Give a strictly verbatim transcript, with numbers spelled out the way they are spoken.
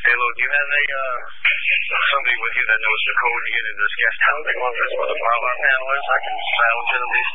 Hey, Lou, do you have a, uh, somebody with you that knows the code to get into this guest house? That's what the power panel is. I can silence it at least.